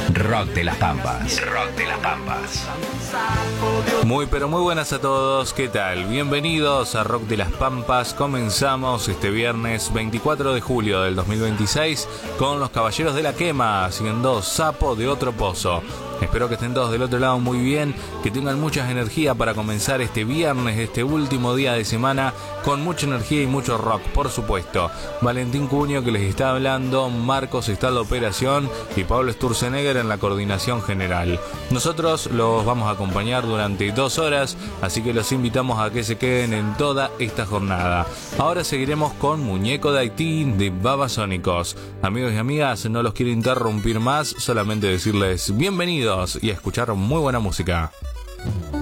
Rock de las Pampas. Rock de las Pampas. Muy pero muy buenas a todos, ¿qué tal? Bienvenidos a Rock de las Pampas. Comenzamos este viernes 24 de julio del 2026 con los Caballeros de la Quema haciendo Sapo de Otro Pozo. Espero que estén todos del otro lado muy bien, que tengan mucha energía para comenzar este viernes, este último día de semana, con mucha energía y mucho rock, por supuesto. Valentín Cuño que les está hablando, Marcos está en la operación y Pablo Sturzenegger en la coordinación general. Nosotros los vamos a acompañar durante 2 horas, así que los invitamos a que se queden en toda esta jornada. Ahora seguiremos con Muñeco de Haití de Babasónicos. Amigos y amigas, no los quiero interrumpir más, solamente decirles bienvenidos y a escuchar muy buena música.